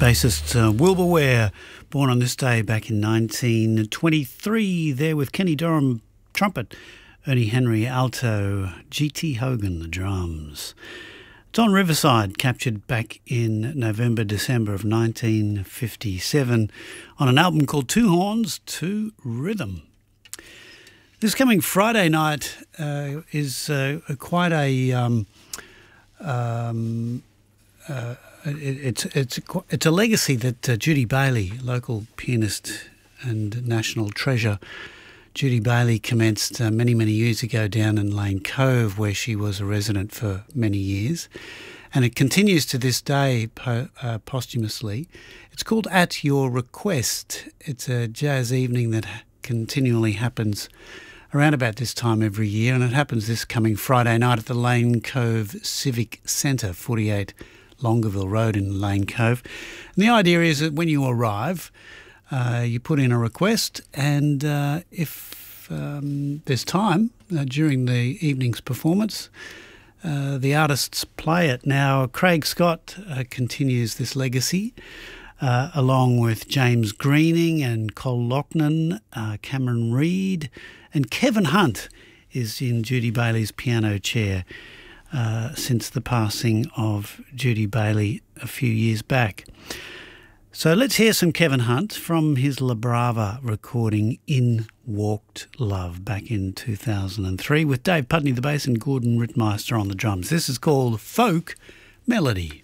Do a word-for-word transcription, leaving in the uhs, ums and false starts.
Bassist uh, Wilbur Ware, born on this day back in nineteen twenty-three, there with Kenny Dorham trumpet, Ernie Henry alto, G T Hogan the drums. Don Riverside, captured back in November, December of nineteen fifty-seven on an album called Two Horns, Two Rhythm. This coming Friday night uh, is uh, quite a... Um, um, uh, It's it's it's a legacy that uh, Judy Bailey, local pianist and national treasure, Judy Bailey commenced uh, many many years ago down in Lane Cove, where she was a resident for many years, and it continues to this day po- uh, posthumously. It's called At Your Request. It's a jazz evening that continually happens around about this time every year, and it happens this coming Friday night at the Lane Cove Civic Centre, forty-eight. Longueville Road in Lane Cove. And the idea is that when you arrive, uh, you put in a request, and uh, if um, there's time uh, during the evening's performance, uh, the artists play it. Now, Craig Scott uh, continues this legacy, uh, along with James Greening and Cole Loughnane, uh, Cameron Reid, and Kevin Hunt is in Judy Bailey's piano chair. Uh, since the passing of Judy Bailey a few years back. So let's hear some Kevin Hunt from his La Brava recording In Walked Love back in two thousand three with Dave Putney the bass and Gordon Rittmeister on the drums. This is called Folk Melody.